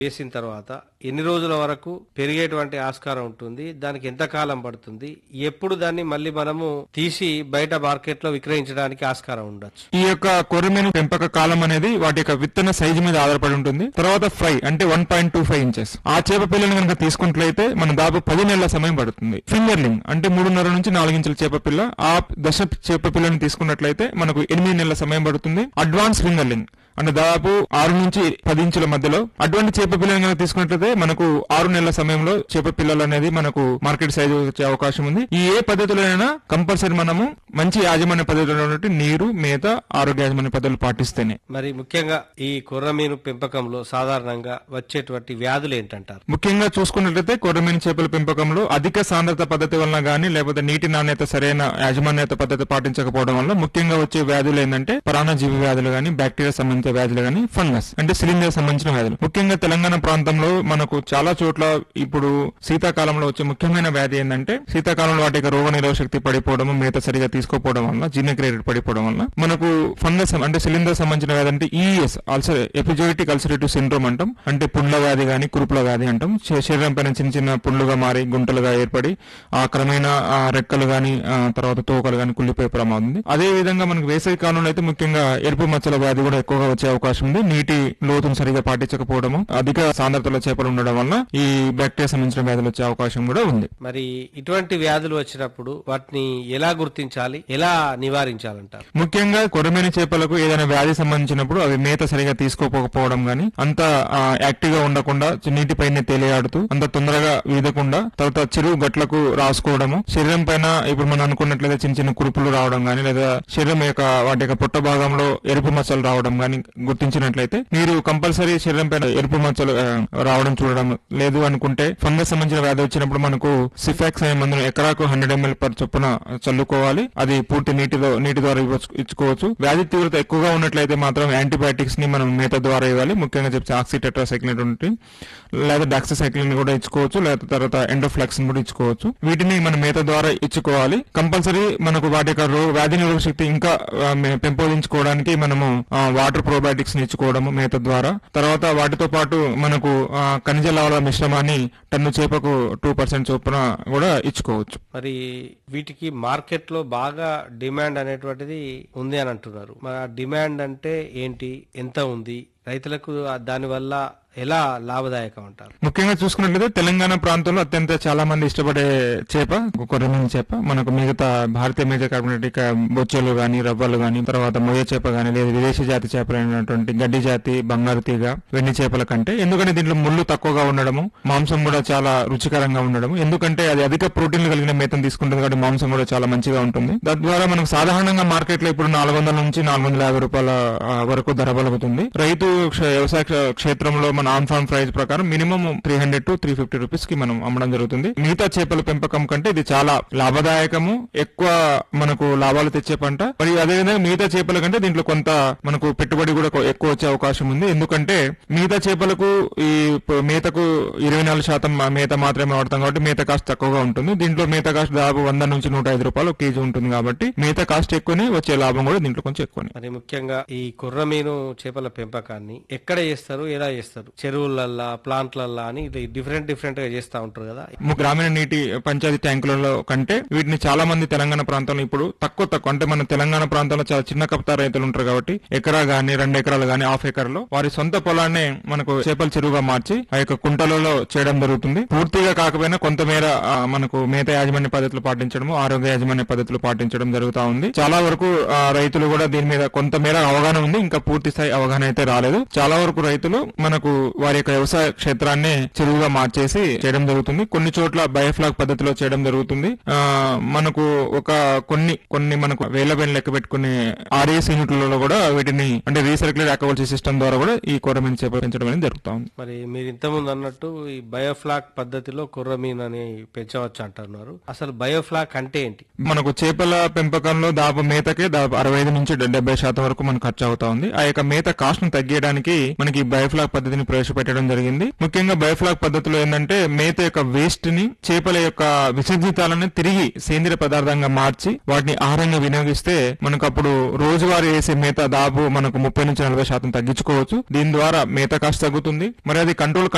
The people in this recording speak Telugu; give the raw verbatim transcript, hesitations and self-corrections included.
వేసిన తర్వాత ఎన్ని రోజుల వరకు పెరిగేటువంటి ఆస్కారం ఉంటుంది, దానికి ఎంత కాలం పడుతుంది, ఎప్పుడు దాన్ని మళ్ళీ మనము తీసి బయట మార్కెట్ లో విక్రయించడానికి ఆస్కారం ఉండొచ్చు? ఈ యొక్క కొర్రమీను పెంపక కాలం అనేది వాటి యొక్క విత్తన సైజు మీద ఆధారపడి ఉంటుంది. తర్వాత ఫ్రై అంటే one point two five inches ఆ చేప పిల్లని కనుక తీసుకున్నట్లయితే మన దాదాపు పది నెలల సమయం పడుతుంది. ఫింగర్లింగ్ అంటే మూడున్నర నుంచి నాలుగు ఇంచుల చేప పిల్ల, ఆ దశ చేప పిల్లని తీసుకున్నట్లయితే మనకు ఎనిమిది నెలల సమయం పడుతుంది. అడ్వాన్స్ ఫింగర్లింగ్ అంటే దాదాపు ఆరు నుంచి పది ఇంచుల మధ్యలో అటువంటి చేప పిల్లలు కనుక తీసుకున్నట్లయితే మనకు ఆరు నెలల సమయంలో చేప పిల్లలు అనేది మనకు మార్కెట్ సైజు వచ్చే అవకాశం ఉంది. ఈ ఏ పద్ధతిలోనైనా కంపల్సరీ మనము మంచి యాజమాన్య పద్ధతిలో ఉన్నట్టు నీరు, మేత, ఆరోగ్య యాజమాన్య పద్ధతులు పాటిస్తేనే. మరి ముఖ్యంగా ఈ కొర్రమీను పెంపకంలో సాధారణంగా వచ్చేటువంటి వ్యాధులు ఏంటంటారు? ముఖ్యంగా చూసుకున్నట్లయితే కొర్రమీను చేపల పెంపకంలో అధిక సాంద్రత పద్ధతి వలన గానీ లేకపోతే నీటి నాణ్యత సరైన యాజమాన్యత పద్ధతి పాటించకపోవడం వల్ల ముఖ్యంగా వచ్చే వ్యాధులు ఏంటంటే పరాన్నజీవి వ్యాధులు గానీ, బ్యాక్టీరియా సంబంధించిన వ్యాధులు గానీ, ఫంగస్ అంటే సిలిండర్ సంబంధించిన వ్యాధులు. ముఖ్యంగా తెలంగాణ ప్రాంతంలో మనకు చాలా చోట్ల ఇప్పుడు శీతాకాలంలో వచ్చే ముఖ్యమైన వ్యాధి ఏంటంటే శీతాకాలంలో వాటి రోగ నిరోధక శక్తి పడిపోవడం, మేత సరిగా తీసుకోకపోవడం వల్ల, జీర్ణక్రియ పడిపోవడం వల్ల మనకు ఫంగస్ అంటే సిలిండర్ సంబంధించిన వ్యాధి అంటే ఈఎస్ అల్సర్ ఎపిజోటిక్ అల్సరేటివ్ సిండ్రోమ్ అంటాం. అంటే పుండ్ల వ్యాధి గానీ, కురుపుల వ్యాధి అంటాం. శరీరం పైన చిన్న చిన్న పుండ్లుగా మారి గుంటలుగా ఏర్పడి ఆ క్రమేణా ఆ రెక్కలు గానీ, తర్వాత తోకలు గానీ కుళ్ళిపోయే ప్రమాదం ఉంది. అదే విధంగా మనకు వేసవి కాలంలో అయితే ముఖ్యంగా ఎరుపు మచ్చల వ్యాధి కూడా ఎక్కువగా వచ్చే అవకాశం ఉంది. నీటి లోతును సరిగా పాటించకపోవడము, అధిక సాంద్రతలో చేపలు ఉండడం వల్ల ఈ బ్యాక్టీరియా సంబంధించిన వ్యాధులు వచ్చే అవకాశం కూడా ఉంది. మరి ఇటువంటి వ్యాధులు వచ్చినప్పుడు వాటిని ఎలా గుర్తించాలి, ఎలా నివారించాలంటారు? ముఖ్యంగా కొర్రమీను చేపలకు ఏదైనా వ్యాధి సంబంధించినప్పుడు అవి మేత సరిగా తీసుకోకపోవడం గానీ, అంత యాక్టివ్ గా ఉండకుండా నీటిపైనే తేలియాడుతూ అంత తొందరగా వీదకుండా, తర్వాత చెరువు గట్లకు రాసుకోవడము, శరీరం పైన ఇప్పుడు మనం అనుకున్నట్లయితే చిన్న చిన్న కురుపులు రావడం గానీ, లేదా శరీరం యొక్క వాటి యొక్క పొట్ట భాగంలో ఎరుపు మచ్చలు రావడం గానీ గుర్తించినట్లయితే మీరు కంపల్సరీ శరీరం పైన ఎరుపు మచ్చలు రావడం చూడడం లేదు అనుకుంటే, ఫంగస్ సంబంధించిన వ్యాధి వచ్చినప్పుడు మనకు సిఫాక్స్ అనే మందును ఎకరాకు హండ్రెడ్ ఎంఎల్ పర్ చొప్పున చల్లుకోవాలి. అది పూర్తి నీటిలో నీటి ద్వారా ఇచ్చుకోవచ్చు. వ్యాధి తీవ్రత ఎక్కువగా ఉన్నట్లయితే మాత్రం యాంటీబయాటిక్స్ ని మనం మేత ద్వారా ఇవ్వాలి. ముఖ్యంగా చెప్తే ఆక్సిటెట్రాసైక్లిన్ ఉంటుంది, లేదా డాక్సిసైక్లిన్ కూడా ఇచ్చుకోవచ్చు, లేదా తర్వాత ఎండోఫ్లాక్స్ కూడా ఇచ్చుకోవచ్చు. వీటిని మన మేత ద్వారా ఇచ్చుకోవాలి. కంపల్సరీ మనకు వాటి యొక్క వ్యాధి నిరోధక శక్తి ఇంకా పెంపొందించుకోవడానికి మనము వాటర్ ప్రోబయాటిక్స్ ని ఇచ్చుకోవడము మేత ద్వారా. తర్వాత వాటితో పాటు మనకు ఖనిజ లవణాల మిశ్రమాన్ని టన్ను చేపకు టూ పర్సెంట్ చొప్పున కూడా ఇచ్చుకోవచ్చు. మరి వీటికి మార్కెట్ లో బాగా డిమాండ్ అనేటువంటిది ఉంది అని అంటున్నారు. మరి ఆ డిమాండ్ అంటే ఏంటి, ఎంత ఉంది, రైతులకు దాని వల్ల ఎలా లాభదాయకం అంటారు? ముఖ్యంగా చూసుకున్నట్లయితే తెలంగాణ ప్రాంతంలో అత్యంత చాలా మంది ఇష్టపడే చేప కొర్రమీను చేప. మనకు మిగతా భారతీయ మేజర్ కార్బోనేటిక్ బొచ్చెలు గానీ, రవ్వలు గానీ, తర్వాత మొయ్య చేప గానీ, లేదా విదేశీ జాతి చేపలైనటువంటి గడ్డి జాతి, బంగారు తీగ, వెండి చేపల కంటే, ఎందుకంటే దీంట్లో ముళ్ళు తక్కువగా ఉండడము, మాంసం కూడా చాలా రుచికరంగా ఉండడము, ఎందుకంటే అది అధిక ప్రోటీన్లు కలిగిన మేతను తీసుకుంటుంది కాబట్టి మాంసం కూడా చాలా మంచిగా ఉంటుంది. తద్వారా మనకు సాధారణంగా మార్కెట్ లో ఇప్పుడు నాలుగు వందల నుంచి నాలుగు వందల యాభై రూపాయల వరకు ధర పలుకుతుంది. రైతు వ్యవసాయ క్షేత్రంలో మన ఆన్ ఫార్మ్ ప్రైస్ ప్రకారం minimum three hundred to three fifty rupees కి మనం అమ్మడం జరుగుతుంది. మిగతా చేపల పెంపకం కంటే ఇది చాలా లాభదాయకము, ఎక్కువ మనకు లాభాలు తెచ్చే పంట. మరియు అదేవిధంగా మిగతా చేపల కంటే దీంట్లో కొంత మనకు పెట్టుబడి కూడా ఎక్కువ వచ్చే అవకాశం ఉంది. ఎందుకంటే మిగతా చేపలకు ఈ మేతకు ఇరవై నాలుగు శాతం మేత మాత్రమే వాడతాం కాబట్టి మేత కాస్ట్ తక్కువగా ఉంటుంది. దీంట్లో మేత కాస్ట్ దాదాపు వంద నుంచి నూట ఐదు రూపాయలు కేజీ ఉంటుంది కాబట్టి మేత కాస్ట్ ఎక్కువనే, వచ్చే లాభం కూడా దీంట్లో కొంచెం ఎక్కువనే. మరి ముఖ్యంగా ఈ కొర్రమీను చేపల పెంపకాన్ని ఎక్కడ చేస్తారు, ఎలా చేస్తారు? చెరువులల్లా, ప్లాంట్లల్లా అని డిఫరెంట్ డిఫరెంట్ గా చేస్తా ఉంటారు కదా. గ్రామీణ నీటి పంచాయతీ ట్యాంకులలో కంటే వీటిని చాలా మంది తెలంగాణ ప్రాంతంలో ఇప్పుడు తక్కువ తక్కువ అంటే మన తెలంగాణ ప్రాంతంలో చాలా చిన్న కప్తా రైతులు ఉంటారు కాబట్టి ఎకరా గానీ, రెండు ఎకరాలు గానీ, హాఫ్ ఎకర్లో వారి సొంత పొలాన్ని మనకు చేపల చెరువుగా మార్చి ఆ యొక్క కుంటలలో చేయడం జరుగుతుంది. పూర్తిగా కాకపోయినా కొంతమేర మనకు మేత యాజమాన్య పద్ధతులు పాటించడం, ఆరోగ్య యాజమాన్య పద్ధతులు పాటించడం జరుగుతా ఉంది. చాలా వరకు రైతులు కూడా దీని మీద కొంతమేర అవగాహన ఉంది, ఇంకా పూర్తి స్థాయి అవగాహన అయితే రాలేదు. చాలా వరకు రైతులు మనకు వారి యొక్క వ్యవసాయ క్షేత్రాన్ని చెరువుగా మార్చేసి చేయడం జరుగుతుంది. కొన్ని చోట్ల బయోఫ్లాగ్ పద్ధతిలో చేయడం జరుగుతుంది. ఆ మనకు ఒక కొన్ని కొన్ని మనకు వేల వేల లెక్క పెట్టుకునే ఆర్ఏఎస్ యూనిట్లలో కూడా వీటిని అంటే రీసర్క్యులేట్ అక్వాకల్చర్ సిస్టమ్ ద్వారా కూడా ఈ కొర్రమీను చేప పెంచడం అనేది జరుగుతా ఉంది. మరి మీరు ఇంతకుముందు అన్నట్టు ఈ బయోఫ్లాగ్ పద్ధతిలో కొర్రమీను అని పెంచవచ్చు అంటున్నారు. అసలు బయోఫ్లాగ్ అంటే ఏంటి? మనకు చేపల పెంపకంలో దాదాపు మేతకే దాదాపు అరవై ఐదు నుంచి డెబ్బై శాతం వరకు మనకు ఖర్చు అవుతా ఉంది. ఆ యొక్క మేత కాస్ట్ ను తగ్గించడానికి మనకి బయోఫ్లాగ్ పద్ధతిని ప్రవేశపెట్టడం జరిగింది. ముఖ్యంగా బయోఫ్లాగ్ పద్ధతిలో ఏంటంటే మేత యొక్క వేస్ట్ ని, చేపల యొక్క విసర్జితాలను తిరిగి సేంద్రియ పదార్థంగా మార్చి వాటిని ఆహారంగా వినియోగిస్తే మనకు అప్పుడు రోజువారీ వేసే మేత దాదాపు మనకు ముప్పై నుంచి నలభై శాతం తగ్గించుకోవచ్చు. దీని ద్వారా మేత కాస్ట్ తగ్గుతుంది. మరి అది కంట్రోల్